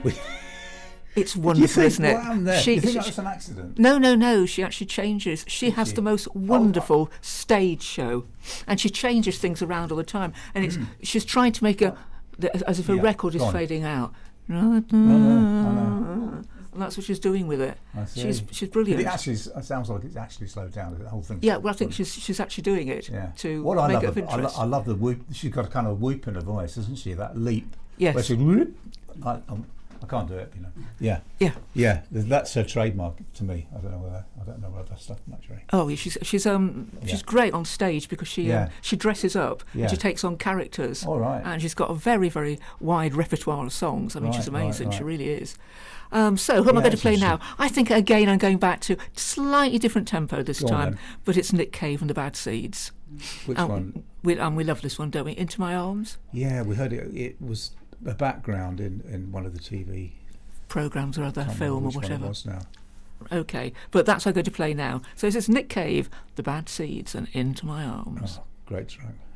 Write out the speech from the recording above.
It's wonderful, isn't it? What happened there? Do you think that was an accident? No. She actually changes. She has the most wonderful stage show, and she changes things around all the time. And she's trying to make as if a record is fading out. I know. And that's what she's doing with it. I see. She's brilliant. But it sounds like it's actually slowed down. The whole thing. Yeah, well, I think she's actually doing it to what I make love it of interest. I love the whoop. She's got a kind of whoop in her voice, doesn't she? That leap. Yes. Where she whoop. I can't do it, Yeah. That's her trademark to me. I don't know other stuff much, really. Oh, she's great on stage because she dresses up and she takes on characters. All right. And she's got a very, very wide repertoire of songs. I mean, she's amazing. Right. She really is. So who am I going to play now? I think again I'm going back to slightly different tempo this time, but it's Nick Cave and the Bad Seeds. Which one? We love this one, don't we? Into My Arms. Yeah, we heard it. It was a background in one of the TV programmes or other film or whatever. It was now. Okay, but that's what I'm going to play now. So this is Nick Cave, The Bad Seeds, and Into My Arms. Oh, great track.